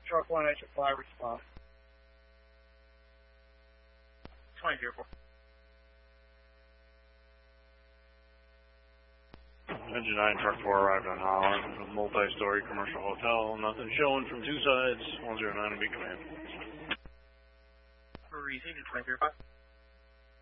Truck 1, I supply response. 20 vehicle. Engine 9, truck 4 arrived on Holland, a multi-story commercial hotel. Nothing showing from two sides. 109 to be command. Received 20 vehicle.